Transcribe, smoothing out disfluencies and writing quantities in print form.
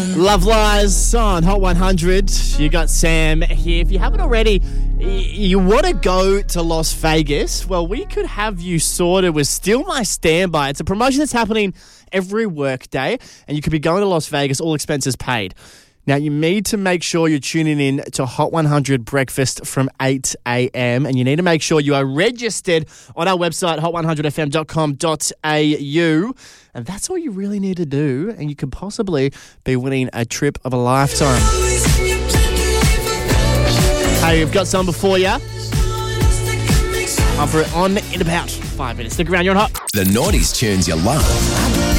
Love Lies on Hot 100. You got Sam here. If you haven't already, you want to go to Las Vegas? Well, we could have you sorted with Still My Standby. It's a promotion that's happening every work day, and you could be going to Las Vegas, all expenses paid. Now, you need to make sure you're tuning in to Hot 100 Breakfast from 8 a.m. and you need to make sure you are registered on our website, hot100fm.com.au. And that's all you really need to do, and you could possibly be winning a trip of a lifetime. Hey, we've got some before you. On for it in about 5 minutes. Stick around, you're on Hot. The 90s tunes you love.